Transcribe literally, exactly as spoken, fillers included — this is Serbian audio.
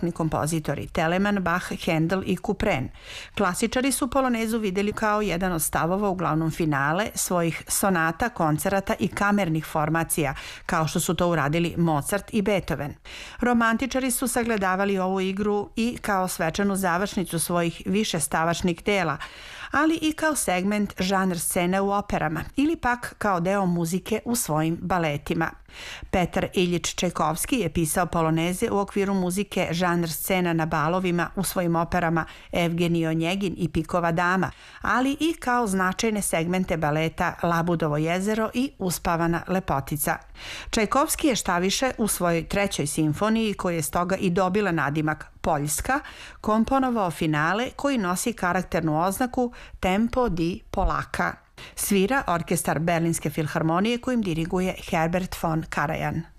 baročni kompozitori Telemann, Bach, Händel i Couperin. Klasičari su polonezu videli kao jedan od stavova uglavnom finale svojih sonata, koncerata i kamernih formacija, kao što su to uradili Mozart i Beethoven. Romantičari su sagledavali ovu igru i kao svečanu završnicu svojih višestavačnih dela, ali i kao segment žanr scene u operama ili pak kao deo muzike u svojim baletima. Petar Iljič Čajkovski je pisao poloneze u okviru muzike žanr scena na balovima u svojim operama Evgenij Onjegin i Pikova dama, ali i kao značajne segmente baleta Labudovo jezero i Uspavana lepotica. Čajkovski je štaviše u svojoj trećoj simfoniji, koja je stoga i dobila nadimak Poljska, komponovao finale koji nosi karakternu oznaku Tempo di Polaka. Svira orkestar Berlinske filharmonije kojim diriguje Herbert von Karajan.